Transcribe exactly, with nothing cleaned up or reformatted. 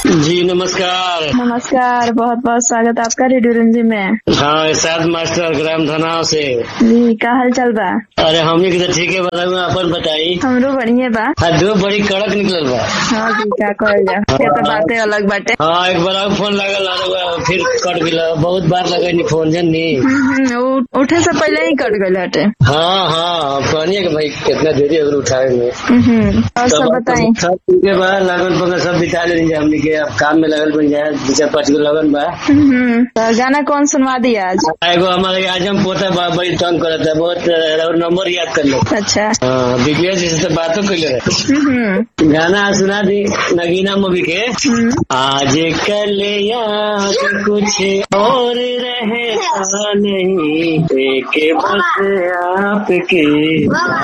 जी नमस्कार। नमस्कार, बहुत बहुत स्वागत आपका रेडियो रंजिम में। हाँ साद मास्टर ग्राम धनाव से। जी का हाल चल बा? अरे हमने की तो ठीक है, बताऊँ अपन बताई। हमरो बढ़िया बा। हाँ दो बड़ी कड़क निकल बा। हाँ जी का कहल जा, ये तो बातें अलग बाटे। हाँ एक बार फोन लगल फिर कट गया, बहुत बार लगे फोन जनी। उठे से पहले ही कट गए हटे। हाँ हाँ कहनी कि भाई कितना देरी अगर उठाएंगे। और सब बताई। सब ठीक है बा, लगन पगन सब बिता ले हमने के, अब काम में लगल बन जाए, दो चार पाँच गो लगन बा। तो गाना कौन सुनवा दिया आज? एगो हमारे आज हम पोता बा बड़ी तंग करता है बहुत, और नंबर याद कर लो। अच्छा हाँ दिव्या जी से बातों कर ले। गाना सुना दी नगीना मूवी के। आज कल याद कुछ और रहता नहीं, एक बस आपके